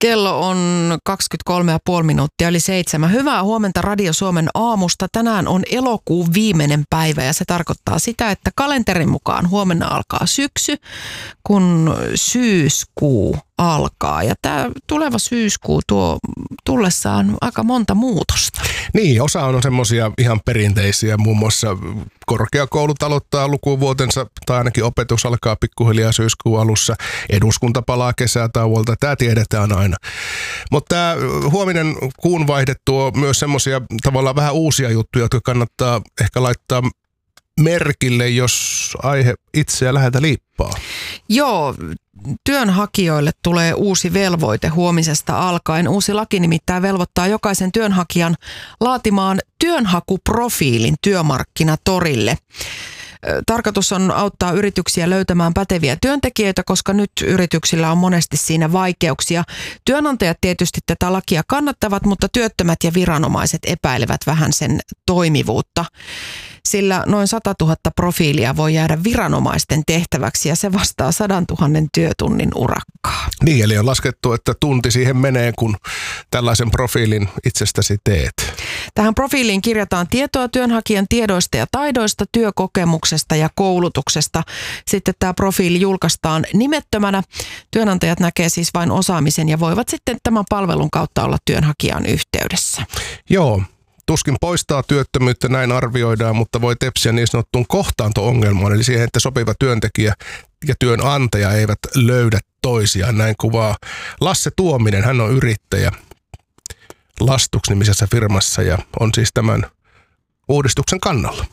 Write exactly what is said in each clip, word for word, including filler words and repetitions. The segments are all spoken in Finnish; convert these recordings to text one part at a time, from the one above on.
Kello on kaksikymmentäkolme ja puoli minuuttia eli seitsemän. Hyvää huomenta Radio Suomen aamusta. Tänään on elokuun viimeinen päivä ja se tarkoittaa sitä, että kalenterin mukaan huomenna alkaa syksy, kun syyskuu alkaa. Ja tämä tuleva syyskuu tuo tullessaan aika monta muutosta. Niin, osa on semmoisia ihan perinteisiä, muun muassa korkeakoulut aloittaa lukuvuotensa, tai ainakin opetus alkaa pikkuhiljaa syyskuun alussa. Eduskunta palaa kesätauolta, tämä tiedetään aina. Mutta tämä huominen kuunvaihde tuo myös semmoisia tavallaan vähän uusia juttuja, jotka kannattaa ehkä laittaa merkille, jos aihe itseä läheltä liippaa. Joo, työnhakijoille tulee uusi velvoite huomisesta alkaen. Uusi laki nimittäin velvoittaa jokaisen työnhakijan laatimaan työnhakuprofiilin työmarkkinatorille. Tarkoitus on auttaa yrityksiä löytämään päteviä työntekijöitä, koska nyt yrityksillä on monesti siinä vaikeuksia. Työnantajat tietysti tätä lakia kannattavat, mutta työttömät ja viranomaiset epäilevät vähän sen toimivuutta. Sillä noin sata tuhatta profiilia voi jäädä viranomaisten tehtäväksi ja se vastaa sadan tuhannen työtunnin urakkaa. Niin, eli on laskettu, että tunti siihen menee, kun tällaisen profiilin itsestäsi teet. Tähän profiiliin kirjataan tietoa työnhakijan tiedoista ja taidoista, työkokemuksesta ja koulutuksesta. Sitten tämä profiili julkaistaan nimettömänä. Työnantajat näkee siis vain osaamisen ja voivat sitten tämän palvelun kautta olla työnhakijan yhteydessä. Joo. Tuskin poistaa työttömyyttä, näin arvioidaan, mutta voi tepsiä niin sanottuun kohtaanto-ongelmaan, eli siihen, että sopiva työntekijä ja työnantaja eivät löydä toisiaan. Näin kuvaa Lasse Tuominen, hän on yrittäjä Lastux-nimisessä firmassa ja on siis tämän uudistuksen kannalla.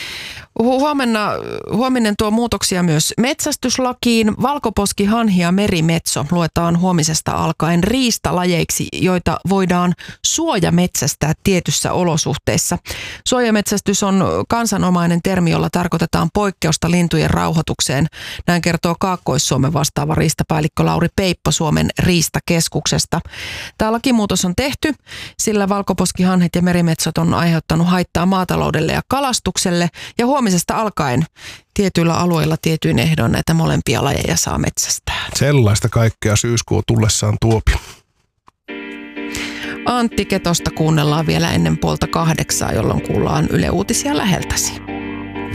Huomenna, huominen tuo muutoksia myös metsästyslakiin. Valkoposki, hanhi ja merimetso luetaan huomisesta alkaen riistalajeiksi, joita voidaan suojametsästää tietyssä olosuhteissa. Suojametsästys on kansanomainen termi, jolla tarkoitetaan poikkeusta lintujen rauhoitukseen. Näin kertoo Kaakkois-Suomen vastaava riistapäällikkö Lauri Peippo Suomen riistakeskuksesta. Tämä lakimuutos on tehty, sillä valkoposki, hanhet ja merimetsot on aiheuttanut haittaa maataloudelle ja kalastukselle ja huomisesta alkaen tietyillä alueilla tietyin ehdoin näitä molempia lajeja saa metsästää. Sellaista kaikkea syyskuu tullessaan tuopi. Antti Ketosta kuunnellaan vielä ennen puolta kahdeksaa, jolloin kuullaan Yle Uutisia läheltäsi.